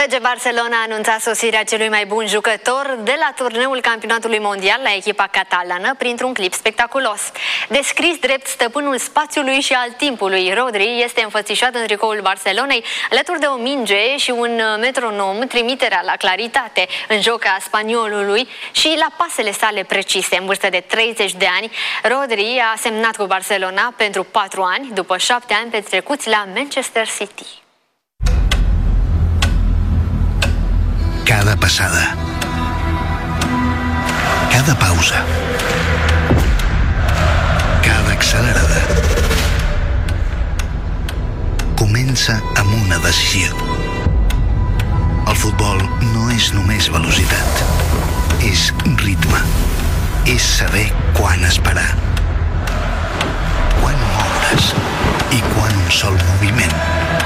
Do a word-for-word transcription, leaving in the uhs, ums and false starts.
F C Barcelona a anunțat sosirea celui mai bun jucător de la turneul campionatului mondial la echipa catalană printr-un clip spectaculos. Descris drept stăpânul spațiului și al timpului, Rodri este înfățișat în tricoul Barcelonei alături de o minge și un metronom, trimiterea la claritate în joc a spaniolului și la pasele sale precise. În vârstă de treizeci de ani, Rodri a semnat cu Barcelona pentru patru ani, după șapte ani petrecuți la Manchester City. Cada passada, cada pausa, cada accelerada comença amb una decisió. El futbol no és només velocitat, és ritme, és saber quan esperar, quan moure's i quan un sol moviment